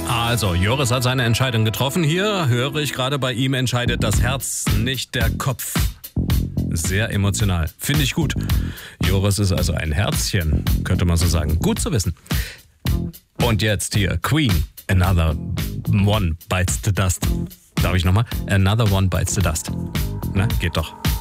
Also, Joris hat seine Entscheidung getroffen. Hier höre ich gerade, bei ihm entscheidet das Herz, nicht der Kopf. Sehr emotional. Finde ich gut. Joris ist also ein Herzchen, könnte man so sagen. Gut zu wissen. Und jetzt hier, Queen, Another One Bites the Dust. Darf ich nochmal? Another One Bites the Dust. Na, geht doch.